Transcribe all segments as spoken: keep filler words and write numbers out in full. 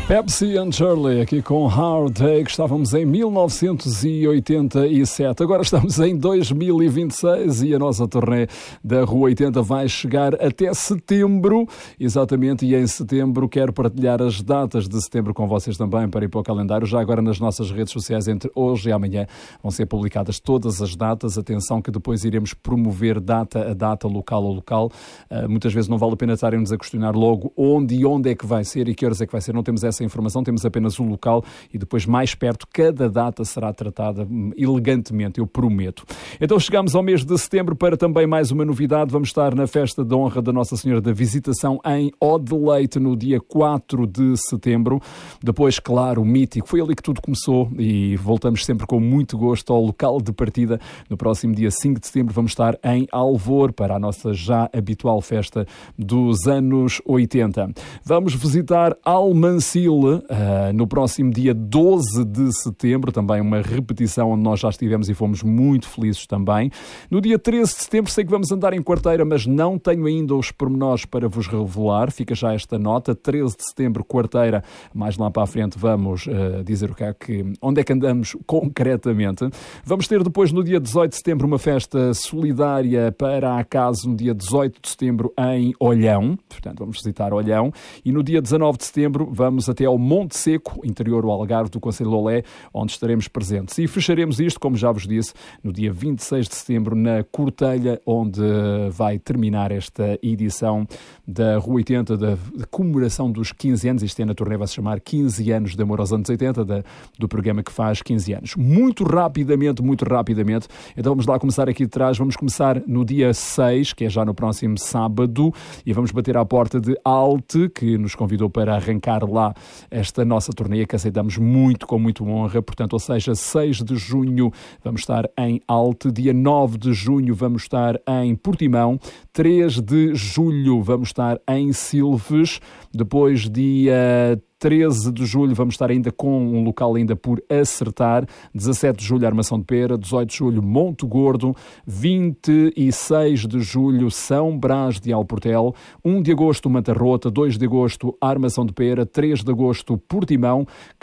Pepsi and Shirley, aqui com Hard Day, que estávamos em mil novecentos e oitenta e sete. Agora estamos em dois mil e vinte e seis e a nossa turnê da Rua oitenta vai chegar até setembro, exatamente, e em setembro quero partilhar as datas de setembro com vocês também para ir para o calendário. Já agora nas nossas redes sociais, entre hoje e amanhã, vão ser publicadas todas as datas. Atenção que depois iremos promover data a data, local a local. Uh, muitas vezes não vale a pena estarem-nos a questionar logo onde e onde é que vai ser e que horas é que vai ser. Não temos essa informação, temos apenas o local e depois mais perto cada data será tratada elegantemente, eu prometo. Então chegamos ao mês de setembro para também mais uma novidade. Vamos estar na festa de honra da Nossa Senhora da Visitação em Odeleite no dia quatro de setembro. Depois, claro, o mítico, foi ali que tudo começou e voltamos sempre com muito gosto ao local de partida. No próximo dia cinco de setembro vamos estar em Alvor para a nossa já habitual festa dos anos oitenta. Vamos visitar Almancil Uh, no próximo dia doze de setembro, também uma repetição onde nós já estivemos e fomos muito felizes também. No dia treze de setembro sei que vamos andar em Quarteira, mas não tenho ainda os pormenores para vos revelar. Fica já esta nota, treze de setembro, Quarteira. Mais lá para a frente vamos uh, dizer o que é que, onde é que andamos concretamente. Vamos ter depois no dia dezoito de setembro uma festa solidária para a casa no dia dezoito de setembro em Olhão. Portanto, vamos visitar Olhão. E no dia dezanove de setembro vamos até ao Monte Seco, interior do Algarve, do Concelho de Lolé, onde estaremos presentes. E fecharemos isto, como já vos disse, no dia vinte e seis de setembro, na Cortelha, onde vai terminar esta edição da Rua oitenta, da comemoração dos quinze anos. Isto é, na turnê vai se chamar quinze anos de amor aos anos oitenta, da, do programa que faz quinze anos. Muito rapidamente, muito rapidamente. Então vamos lá começar aqui de trás. Vamos começar no dia seis, que é já no próximo sábado, e vamos bater à porta de Alte, que nos convidou para arrancar lá esta nossa turnê, que aceitamos muito, com muito honra. Portanto, ou seja, seis de junho vamos estar em Alte, dia nove de junho vamos estar em Portimão, três de julho vamos estar em Silves, depois dia treze de julho vamos estar ainda com um local ainda por acertar, dezassete de julho Armação de Pera, dezoito de julho Monte Gordo, vinte e seis de julho São Brás de Alportel, um de agosto Manta Rota, dois de agosto Armação de Pera, três de agosto Portimão,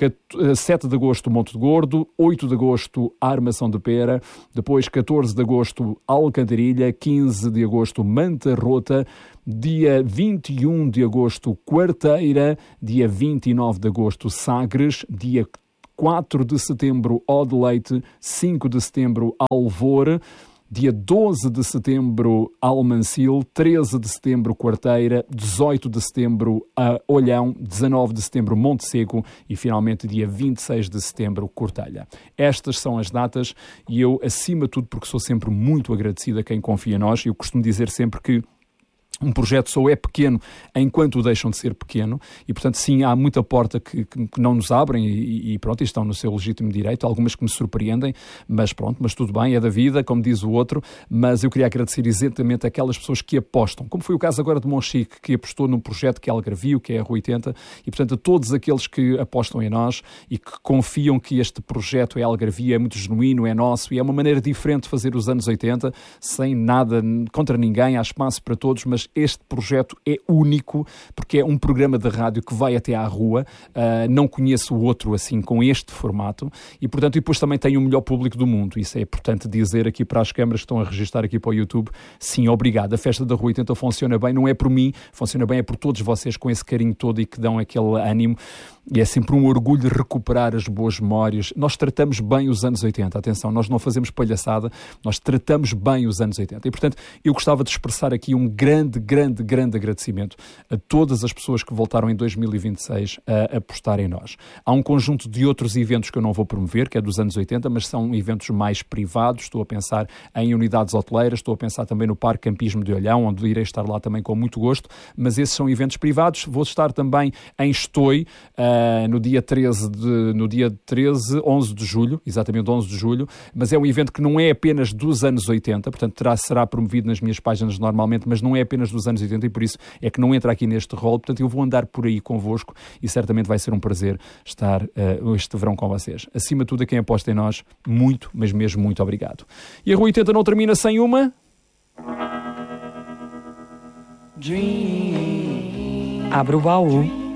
sete de agosto Monte Gordo, oito de agosto Armação de Pera, depois catorze de agosto Alcantarilha, quinze de agosto Manta Rota, dia vinte e um de agosto Quarteira, dia vinte e nove de agosto Sagres, dia quatro de setembro Odeleite, cinco de setembro Alvor, dia doze de setembro Almancil, treze de setembro Quarteira, dezoito de setembro uh, Olhão, dezanove de setembro Monte Seco e finalmente dia vinte e seis de setembro Cortelha. Estas são as datas e eu, acima de tudo, porque sou sempre muito agradecido a quem confia em nós, eu costumo dizer sempre que um projeto só é pequeno enquanto o deixam de ser pequeno e, portanto, sim, há muita porta que, que, que não nos abrem e, e pronto, e estão no seu legítimo direito, algumas que me surpreendem, mas pronto, mas tudo bem, é da vida, como diz o outro, mas eu queria agradecer exatamente aquelas pessoas que apostam, como foi o caso agora de Monchique, que apostou num projeto que é Algarvio, que é a Rua oitenta, e, portanto, a todos aqueles que apostam em nós e que confiam que este projeto é Algarvio, é muito genuíno, é nosso e é uma maneira diferente de fazer os anos oitenta, sem nada contra ninguém, há espaço para todos, mas este projeto é único, porque é um programa de rádio que vai até à rua, uh, não conheço o outro assim, com este formato, e portanto, e depois também tem o melhor público do mundo, isso é importante dizer aqui para as câmaras que estão a registrar aqui para o YouTube, sim, obrigado, a festa da Rua oitenta funciona bem, não é por mim, funciona bem, é por todos vocês com esse carinho todo e que dão aquele ânimo, e é sempre um orgulho recuperar as boas memórias. Nós tratamos bem os anos oitenta, atenção, nós não fazemos palhaçada, nós tratamos bem os anos oitenta. E, portanto, eu gostava de expressar aqui um grande, grande, grande agradecimento a todas as pessoas que voltaram em dois mil e vinte e seis a apostar em nós. Há um conjunto de outros eventos que eu não vou promover, que é dos anos oitenta, mas são eventos mais privados. Estou a pensar em unidades hoteleiras, estou a pensar também no Parque Campismo de Olhão, onde irei estar lá também com muito gosto, mas esses são eventos privados. Vou estar também em Estoi, uh, Uh, no dia treze, de, no dia treze, onze de julho, exatamente onze de julho, mas é um evento que não é apenas dos anos oitenta, portanto terá, será promovido nas minhas páginas normalmente, mas não é apenas dos anos oitenta e por isso é que não entra aqui neste rol, portanto eu vou andar por aí convosco e certamente vai ser um prazer estar uh, este verão com vocês. Acima de tudo, a quem aposta em nós, muito, mas mesmo muito obrigado. E a Rua oitenta não termina sem uma... Abre o baú.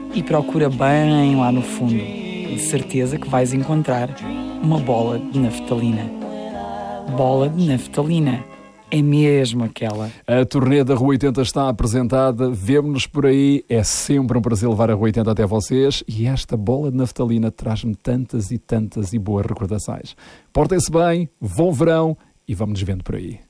e procura bem lá no fundo. De certeza que vais encontrar uma bola de naftalina. Bola de naftalina. É mesmo aquela. A turnê da Rua oitenta está apresentada. Vemo-nos por aí. É sempre um prazer levar a Rua oitenta até vocês. E esta bola de naftalina traz-me tantas e tantas e boas recordações. Portem-se bem, bom verão e vamos-nos vendo por aí.